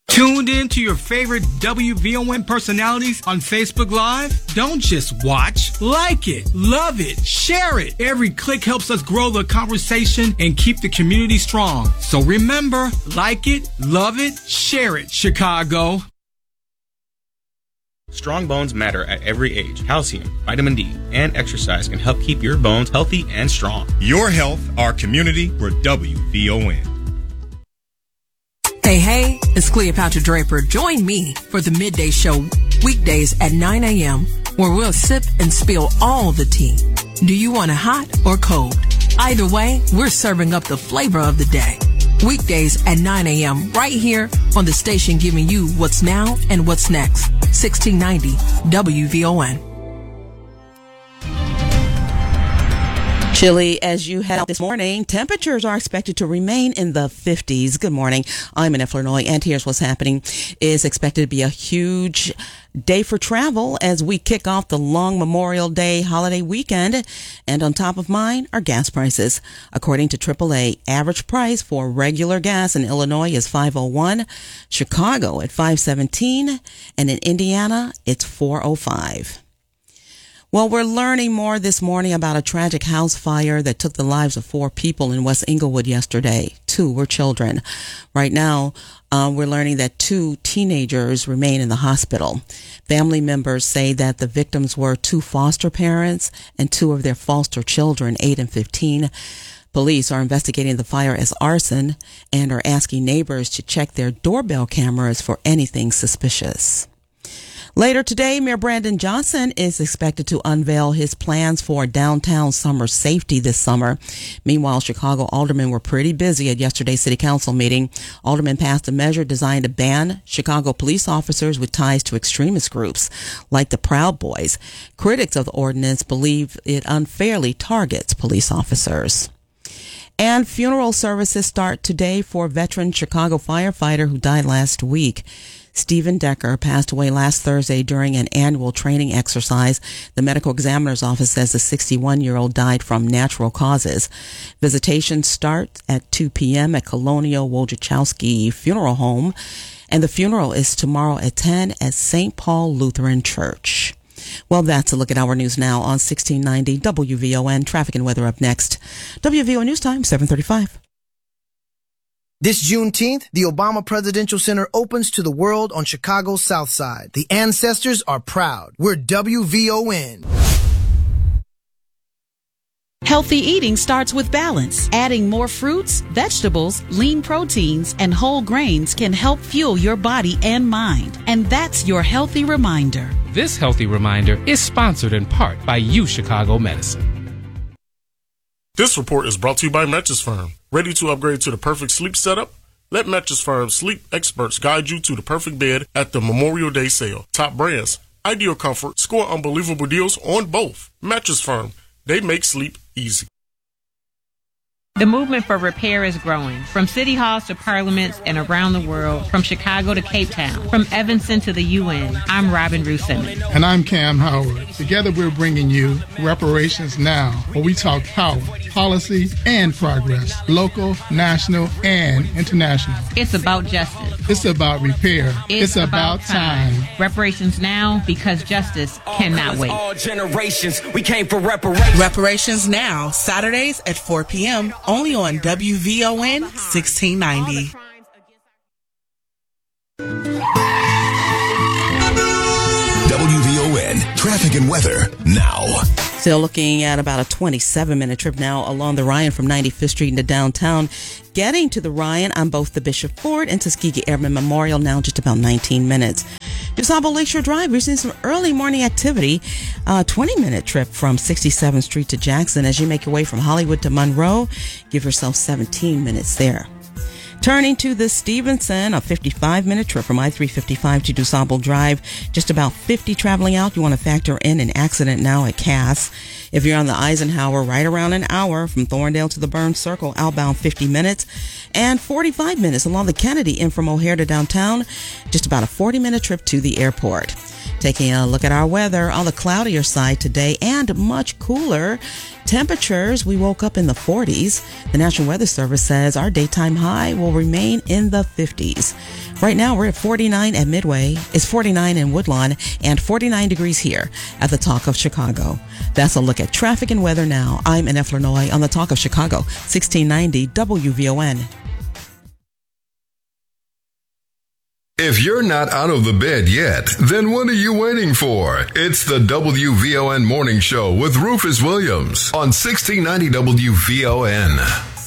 Tuned in to your favorite WVON personalities on Facebook Live? Don't just watch, like it, love it, share it. Every click helps us grow the conversation and keep the community strong. So remember, like it, love it, share it, Chicago. Strong bones matter at every age. Calcium, vitamin D, and exercise can help keep your bones healthy and strong. Your health, our community, we're WVON. Hey, it's Cleopatra Draper. Join me for the Midday Show weekdays at 9 a.m. where we'll sip and spill all the tea. Do you want it hot or cold? Either way, we're serving up the flavor of the day. Weekdays at 9 a.m. right here on the station giving you what's now and what's next. 1690 WVON. Chilly as you head out this morning. Temperatures are expected to remain in the 50s. Good morning. I'm Annette Flournoy, and here's what's happening. It's expected to be a huge day for travel as we kick off the long Memorial Day holiday weekend. And on top of mind are gas prices. According to AAA, average price for regular gas in Illinois is $5.01, Chicago at $5.17, and in Indiana, it's $4.05. Well, we're learning more this morning about a tragic house fire that took the lives of 4 people in West Englewood yesterday. 2 were children. Right now, we're learning that 2 teenagers remain in the hospital. Family members say that the victims were 2 foster parents and 2 of their foster children, 8 and 15. Police are investigating the fire as arson and are asking neighbors to check their doorbell cameras for anything suspicious. Later today, Mayor Brandon Johnson is expected to unveil his plans for downtown summer safety this summer. Meanwhile, Chicago aldermen were pretty busy at yesterday's city council meeting. Aldermen passed a measure designed to ban Chicago police officers with ties to extremist groups like the Proud Boys. Critics of the ordinance believe it unfairly targets police officers. And funeral services start today for veteran Chicago firefighter who died last week. Stephen Decker passed away last Thursday during an annual training exercise. The medical examiner's office says the 61-year-old died from natural causes. Visitation starts at 2 p.m. at Colonial Wojciechowski Funeral Home, and the funeral is tomorrow at 10 at St. Paul Lutheran Church. Well, that's a look at our news now on 1690 WVON. Traffic and weather up next. WVON News Time, 7:35. This Juneteenth, the Obama Presidential Center opens to the world on Chicago's South Side. The ancestors are proud. We're WVON. Healthy eating starts with balance. Adding more fruits, vegetables, lean proteins, and whole grains can help fuel your body and mind. And that's your healthy reminder. This healthy reminder is sponsored in part by U Chicago Medicine. This report is brought to you by Mattress Firm. Ready to upgrade to the perfect sleep setup? Let Mattress Firm's sleep experts guide you to the perfect bed at the Memorial Day sale. Top brands, ideal comfort, score unbelievable deals on both. Mattress Firm, they make sleep easy. The movement for repair is growing. From city halls to parliaments and around the world, from Chicago to Cape Town, from Evanston to the UN, I'm Robin Ruth Simmons. And I'm Cam Howard. Together we're bringing you Reparations Now, where we talk power, policy, and progress, local, national, and international. It's about justice. It's about repair. It's about time. Reparations Now, because justice cannot wait. All generations, we came for reparations. Reparations Now, Saturdays at 4 p.m. only on WVON 1690. WVON traffic and weather now. Still looking at about a 27-minute trip now along the Ryan from 95th Street into downtown. Getting to the Ryan on both the Bishop Ford and Tuskegee Airmen Memorial now just about 19 minutes. DuSable Lakeshore Drive, we're seeing some early morning activity. 20-minute trip from 67th Street to Jackson as you make your way from Hollywood to Monroe. Give yourself 17 minutes there. Turning to the Stevenson, a 55-minute trip from I-355 to DuSable Drive. Just about 50 traveling out. You want to factor in an accident now at Cass. If you're on the Eisenhower, right around an hour from Thorndale to the Burns Circle, outbound 50 minutes. And 45 minutes along the Kennedy in from O'Hare to downtown. Just about a 40-minute trip to the airport. Taking a look at our weather on the cloudier side today and much cooler temperatures. We woke up in the 40s. The National Weather Service says our daytime high will remain in the 50s. Right now, we're at 49 at Midway, it's 49 in Woodlawn, and 49 degrees here at the Talk of Chicago. That's a look at traffic and weather now. I'm Annette Flournoy on the Talk of Chicago, 1690 WVON. If you're not out of the bed yet, then what are you waiting for? It's the WVON Morning Show with Rufus Williams on 1690 WVON.